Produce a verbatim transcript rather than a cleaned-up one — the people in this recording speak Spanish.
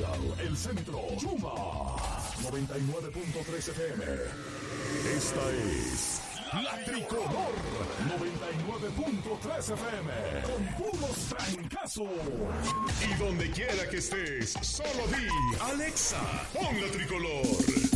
Royal, El Centro, Chuma, noventa y nueve punto tres F M. Esta es La Tricolor, noventa y nueve punto tres F M, con puros trancazos. Y donde quiera que estés, solo di, Alexa, pon La Tricolor.